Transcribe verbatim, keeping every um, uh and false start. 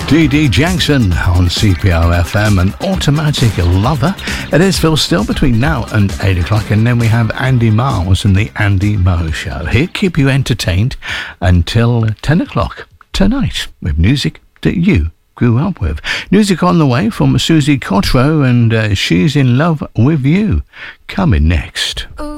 Dee Dee Jackson on C P R F M, an automatic lover. It is Phil Still between now and eight o'clock, and then we have Andy Miles and the Andy Mo Show. He'll keep you entertained until ten o'clock tonight with music that you grew up with. Music on the way from Susie Cotro and uh, She's in Love with You. Coming next.